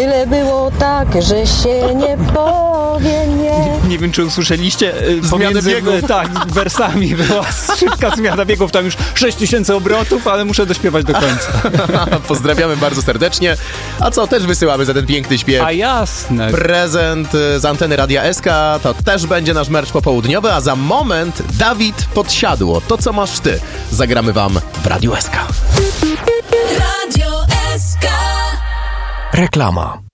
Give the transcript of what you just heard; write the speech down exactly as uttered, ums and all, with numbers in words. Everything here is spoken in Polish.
Tyle było tak, że się nie powie nie. Nie wiem, czy usłyszeliście, y, Zmiany pomiędzy biegów. y, tak, wersami była szybka zmiana biegów, tam już sześć tysięcy obrotów, ale muszę dośpiewać do końca. Pozdrawiamy bardzo serdecznie. A co, też wysyłamy za ten piękny śpiew. A jasne. Prezent y, z anteny Radia S K, to też będzie nasz merch popołudniowy, a za moment Dawid Podsiadło. To, co masz ty, zagramy wam w Radiu S K. Radio S K. Reklama.